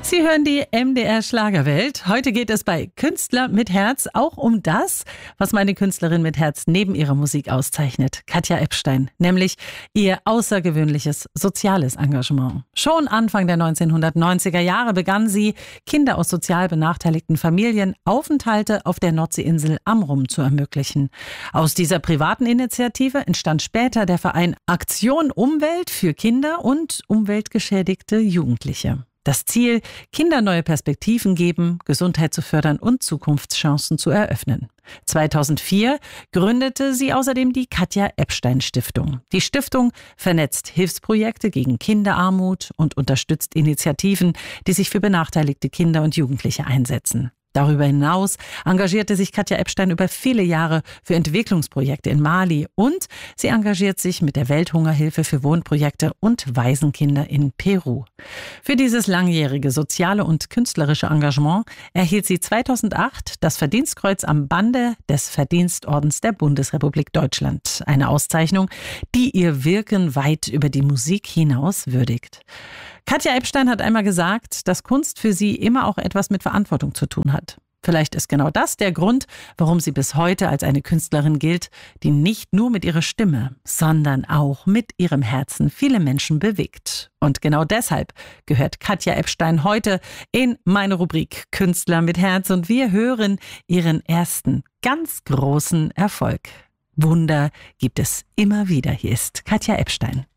Sie hören die MDR Schlagerwelt. Heute geht es bei Künstler mit Herz auch um das, was meine Künstlerin mit Herz neben ihrer Musik auszeichnet, Katja Epstein, nämlich ihr außergewöhnliches soziales Engagement. Schon Anfang der 1990er Jahre begann sie, Kinder aus sozial benachteiligten Familien Aufenthalte auf der Nordseeinsel Amrum zu ermöglichen. Aus dieser privaten Initiative entstand später der Verein Aktion Umwelt für Kinder und umweltgeschädigte Jugendliche. Das Ziel, Kindern neue Perspektiven geben, Gesundheit zu fördern und Zukunftschancen zu eröffnen. 2004 gründete sie außerdem die Katja Epstein Stiftung. Die Stiftung vernetzt Hilfsprojekte gegen Kinderarmut und unterstützt Initiativen, die sich für benachteiligte Kinder und Jugendliche einsetzen. Darüber hinaus engagierte sich Katja Epstein über viele Jahre für Entwicklungsprojekte in Mali und sie engagiert sich mit der Welthungerhilfe für Wohnprojekte und Waisenkinder in Peru. Für dieses langjährige soziale und künstlerische Engagement erhielt sie 2008 das Verdienstkreuz am Bande des Verdienstordens der Bundesrepublik Deutschland. Eine Auszeichnung, die ihr Wirken weit über die Musik hinaus würdigt. Katja Epstein hat einmal gesagt, dass Kunst für sie immer auch etwas mit Verantwortung zu tun hat. Vielleicht ist genau das der Grund, warum sie bis heute als eine Künstlerin gilt, die nicht nur mit ihrer Stimme, sondern auch mit ihrem Herzen viele Menschen bewegt. Und genau deshalb gehört Katja Epstein heute in meine Rubrik Künstler mit Herz und wir hören ihren ersten ganz großen Erfolg. Wunder gibt es immer wieder. Hier ist Katja Epstein.